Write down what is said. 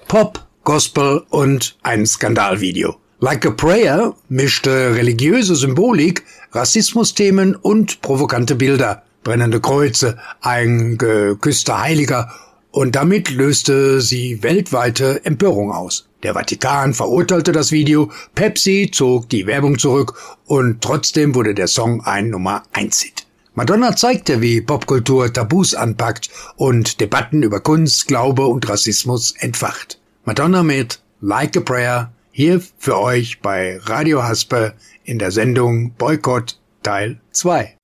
Pop, Gospel und ein Skandalvideo. Like a Prayer mischte religiöse Symbolik, Rassismusthemen und provokante Bilder, brennende Kreuze, ein geküsster Heiliger, und damit löste sie weltweite Empörung aus. Der Vatikan verurteilte das Video, Pepsi zog die Werbung zurück und trotzdem wurde der Song ein Nummer-1-Hit. Madonna zeigte, wie Popkultur Tabus anpackt und Debatten über Kunst, Glaube und Rassismus entfacht. Madonna mit Like a Prayer hier für euch bei Radio Haspe in der Sendung Boykott Teil 2.